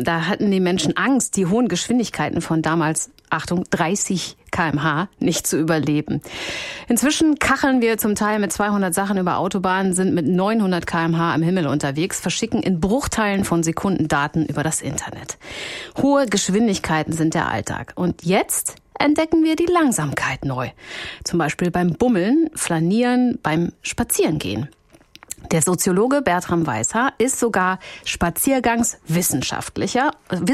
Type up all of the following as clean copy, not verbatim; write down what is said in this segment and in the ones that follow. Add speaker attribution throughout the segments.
Speaker 1: Da hatten die Menschen Angst, die hohen Geschwindigkeiten von damals, Achtung, 30 km/h nicht zu überleben. Inzwischen kacheln wir zum Teil mit 200 Sachen über Autobahnen, sind mit 900 km/h am Himmel unterwegs, verschicken in Bruchteilen von Sekunden Daten über das Internet. Hohe Geschwindigkeiten sind der Alltag. Und jetzt entdecken wir die Langsamkeit neu. Zum Beispiel beim Bummeln, Flanieren, beim Spazierengehen. Der Soziologe Bertram Weishaar ist sogar Spaziergangswissenschaftler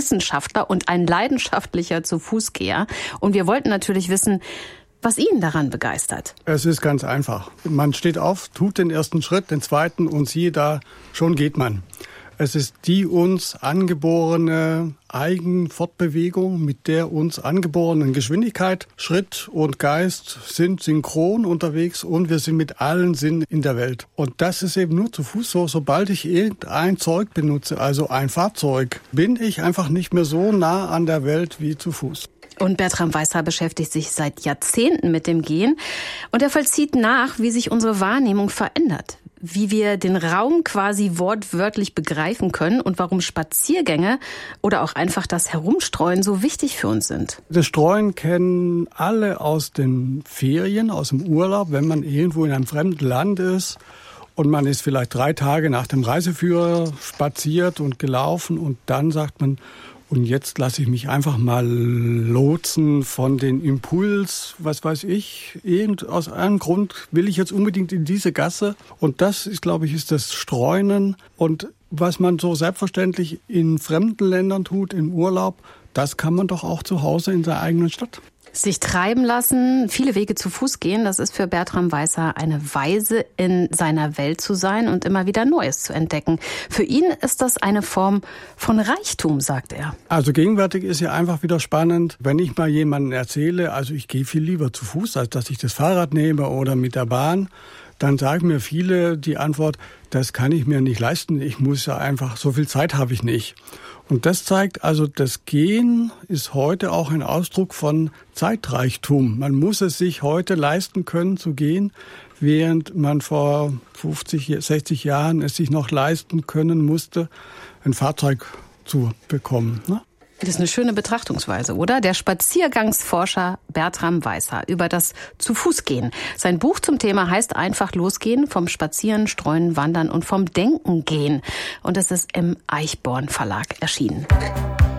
Speaker 1: und ein leidenschaftlicher Zu-Fuß-Geher. Und wir wollten natürlich wissen, was ihn daran begeistert.
Speaker 2: Es ist ganz einfach. Man steht auf, tut den ersten Schritt, den zweiten und siehe da, schon geht man. Es ist die uns angeborene Eigenfortbewegung mit der uns angeborenen Geschwindigkeit. Schritt und Geist sind synchron unterwegs und wir sind mit allen Sinnen in der Welt. Und das ist eben nur zu Fuß so. Sobald ich irgendein Zeug benutze, also ein Fahrzeug, bin ich einfach nicht mehr so nah an der Welt wie zu Fuß.
Speaker 1: Und Bertram Weishaar beschäftigt sich seit Jahrzehnten mit dem Gehen. Und er vollzieht nach, wie sich unsere Wahrnehmung verändert. Wie wir den Raum quasi wortwörtlich begreifen können und warum Spaziergänge oder auch einfach das Herumstreuen so wichtig für uns sind.
Speaker 2: Das Streuen kennen alle aus den Ferien, aus dem Urlaub, wenn man irgendwo in einem fremden Land ist und man ist vielleicht 3 Tage nach dem Reiseführer spaziert und gelaufen und dann sagt man, und jetzt lasse ich mich einfach mal lotsen von den Impuls, was weiß ich, aus einem Grund will ich jetzt unbedingt in diese Gasse. Und das ist, glaube ich, ist das Streunen. Und was man so selbstverständlich in fremden Ländern tut, im Urlaub, das kann man doch auch zu Hause in seiner eigenen Stadt.
Speaker 1: Sich treiben lassen, viele Wege zu Fuß gehen, das ist für Bertram Weishaar eine Weise, in seiner Welt zu sein und immer wieder Neues zu entdecken. Für ihn ist das eine Form von Reichtum, sagt er.
Speaker 2: Also gegenwärtig ist ja einfach wieder spannend, wenn ich mal jemandem erzähle, also ich gehe viel lieber zu Fuß, als dass ich das Fahrrad nehme oder mit der Bahn, dann sagen mir viele die Antwort, das kann ich mir nicht leisten, ich muss ja einfach, so viel Zeit habe ich nicht. Und das zeigt also, das Gehen ist heute auch ein Ausdruck von Zeitreichtum. Man muss es sich heute leisten können zu gehen, während man vor 50, 60 Jahren es sich noch leisten können musste, ein Fahrzeug zu bekommen, ne?
Speaker 1: Das ist eine schöne Betrachtungsweise, oder? Der Spaziergangsforscher Bertram Weishaar über das Zu-Fuß-Gehen. Sein Buch zum Thema heißt einfach losgehen, vom Spazieren, Streuen, Wandern und vom Denken gehen. Und es ist im Eichborn Verlag erschienen.